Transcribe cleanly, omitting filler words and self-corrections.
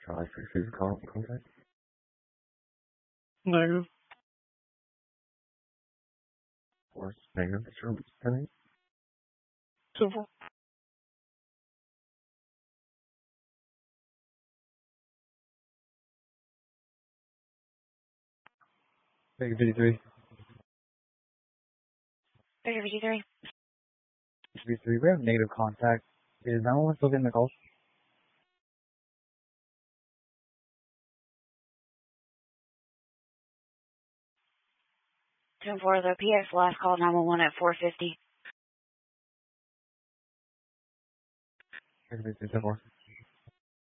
Charlie for food call contact. Negative. Of course, negative. It's your pending. Simple. Negative 53. Negative 53. 53. We have negative contact. Is 911 still getting the calls? 10-4, the PX last call 911 at 450. Negative 10 more.